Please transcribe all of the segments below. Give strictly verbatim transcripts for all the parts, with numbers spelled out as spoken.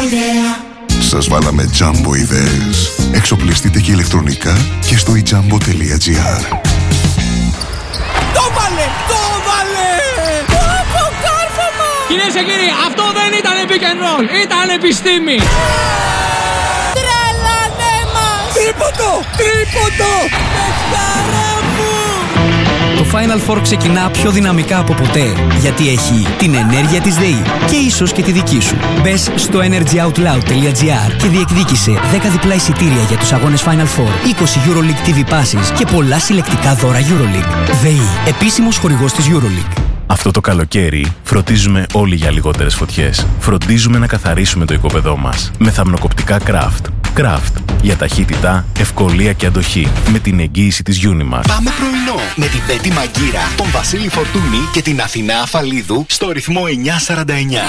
Σας βάλαμε Jumbo ιδέες. Εξοπλιστείτε και ηλεκτρονικά και στο e jumbo τελεία gr. Το βάλε! Το βάλε! Το κάρφωμα! Κυρίες και κύριοι, αυτό δεν ήταν pick and roll, ήταν επιστήμη! Τρελανέ μας! Τρίποντο! Τρίποντο! Πεχτάρα μου! Το Final Four ξεκινά πιο δυναμικά από ποτέ, γιατί έχει την ενέργεια της ΔΕΗ και ίσως και τη δική σου. Μπες στο energy out loud τελεία gr και διεκδίκησε δέκα διπλά εισιτήρια για τους αγώνες Final Four, είκοσι EuroLeague τι βι Passes και πολλά συλλεκτικά δώρα EuroLeague. ΔΕΗ, επίσημος χορηγός της EuroLeague. Αυτό το καλοκαίρι φροντίζουμε όλοι για λιγότερες φωτιές. Φροντίζουμε να καθαρίσουμε το οικόπεδό μας με θαμνοκοπτικά Craft. Craft για ταχύτητα, ευκολία και αντοχή με την εγγύηση της Unimar. Πάμε πρωινό με την Πέτη Μαγκύρα, τον Βασίλη Φορτούνη και την Αθηνά Αφαλίδου στο ρυθμό εννιά σαράντα εννιά.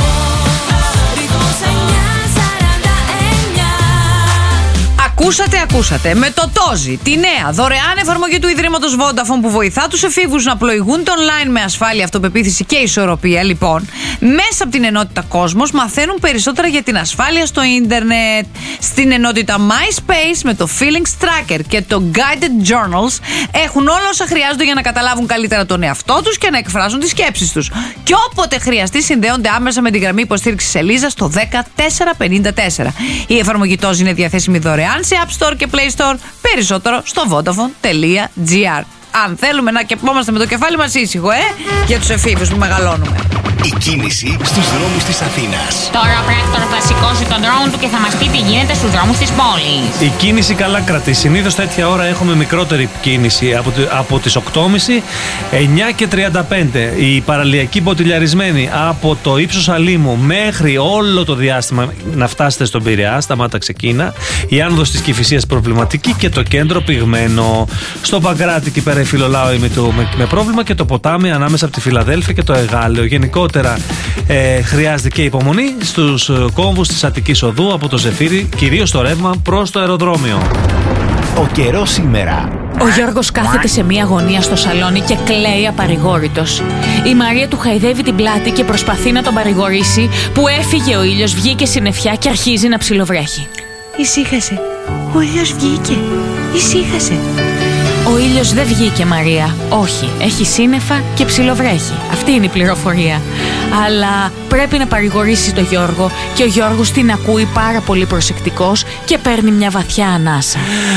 Ακούσατε, ακούσατε. Με το Τόζι, τη νέα δωρεάν εφαρμογή του Ιδρύματος Vodafone που βοηθά τους εφήβους να πλοηγούνται online με ασφάλεια, αυτοπεποίθηση και ισορροπία, λοιπόν, μέσα από την ενότητα Κόσμος μαθαίνουν περισσότερα για την ασφάλεια στο ίντερνετ. Στην ενότητα MySpace με το Feelings Tracker και το Guided Journals έχουν όλα όσα χρειάζονται για να καταλάβουν καλύτερα τον εαυτό τους και να εκφράζουν τις σκέψεις τους. Και όποτε χρειαστεί, συνδέονται άμεσα με τη γραμμή υποστήριξης Ελίζα στο δέκα τέσσερα πενήντα τέσσερα. Η εφαρμογή Τόζι είναι διαθέσιμη δωρεάν σε App Store και Play Store, περισσότερο στο vodafone τελεία gr. Αν θέλουμε να κεπόμαστε με το κεφάλι μας ήσυχο, ε, για τους εφήβους που μεγαλώνουμε. Η κίνηση στους δρόμους της Αθήνας. Τώρα ο πράκτορας θα σηκώσει τον drone του και θα μας πει τι γίνεται στους δρόμους της πόλης. Η κίνηση καλά κρατεί. Συνήθως τέτοια ώρα έχουμε μικρότερη κίνηση από, από τις οκτώ και μισή, εννιά και τριάντα πέντε. Η παραλιακή μποτιλιαρισμένη από το ύψος Αλήμου μέχρι όλο το διάστημα να φτάσετε στον Πειραιά, σταμάτα ξεκίνα. Η άνοδος της Κηφισίας προβληματική και το κέντρο πυγμένο. Στο Παγκράτη εκεί πέρα η Φιλολάου με, με, με πρόβλημα και το ποτάμι ανάμεσα από τη Φιλαδέλφια και το Εγάλεο. Γενικότερα ε, χρειάζεται και υπομονή στους κόμβους της Αττικής Οδού από το Ζεφύρι, κυρίως το ρεύμα προς το αεροδρόμιο. Ο καιρός σήμερα. Ο Γιώργος κάθεται σε μία γωνία στο σαλόνι και κλαίει απαρηγόρητος. Η Μαρία του χαϊδεύει την πλάτη και προσπαθεί να τον παρηγορήσει που έφυγε ο ήλιος, βγήκε συννεφιά και αρχίζει να ψιλοβρέχει. Ησύχασε. Ο ήλιος βγήκε. Ησύχασε. Ο ήλιος δεν βγήκε, Μαρία. Όχι, έχει σύννεφα και ψιλοβρέχει. Αυτή είναι η πληροφορία. Αλλά πρέπει να παρηγορήσει τον Γιώργο και ο Γιώργος την ακούει πάρα πολύ προσεκτικός και παίρνει μια βαθιά ανάσα.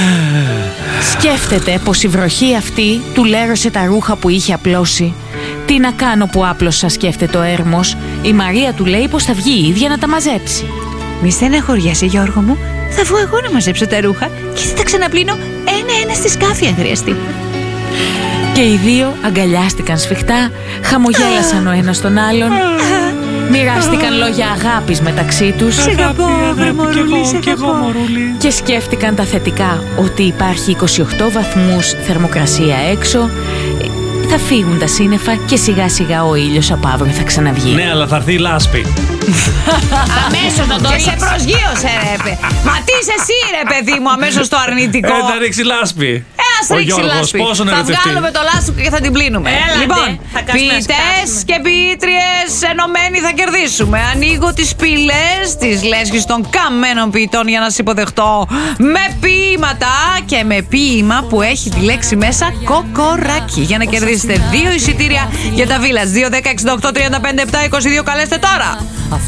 Σκέφτεται πως η βροχή αυτή του λέρωσε τα ρούχα που είχε απλώσει. Τι να κάνω που άπλωσα, σκέφτεται ο έρμος. Η Μαρία του λέει πως θα βγει η ίδια να τα μαζέψει. Μη στεναχωριέσαι, Γιώργο μου. Θα βγω εγώ να μαζέψω τα ρούχα και θα τα ξαναπλύνω ένα-ένα στη σκάφη αν χρειαστεί. Και οι δύο αγκαλιάστηκαν σφιχτά, χαμογέλασαν ο ένας τον άλλον, μοιράστηκαν λόγια αγάπης μεταξύ τους. Σε αγαπώ, μωρούλη, σε αγαπώ. Και σκέφτηκαν τα θετικά, ότι υπάρχει είκοσι οκτώ βαθμούς θερμοκρασία έξω. Θα φύγουν τα σύννεφα και σιγά σιγά ο ήλιος από αύριο θα ξαναβγεί. Ναι, αλλά θα έρθει η λάσπη. Αμέσως να το ρίξει. Και σε προσγείωσε, ρε παιδί. Μα τι είσαι εσύ, ρε παιδί μου, αμέσως το αρνητικό. Ε, θα ρίξει λάσπη. Ε, ας ο ρίξει Γιώργος, λάσπη. πόσο θα βγάλουμε το λάσπη και θα την πλύνουμε. Έλατε, λοιπόν, ποιητές σκάσουμε. και ποιήτριες ενωμένοι θα κερδίσουμε. Ανοίγω τις πύλες της λέσχης των καμένων ποιητών για να σας υποδεχτώ με ποίηματα και με ποίημα που έχει τη λέξη μέσα κοκοράκι. Για να κερδίσετε δύο εισιτήρια για τα Village. δύο, δέκα, εξήντα οκτώ, τριάντα πέντε, επτά, είκοσι δύο. Καλέστε τώρα.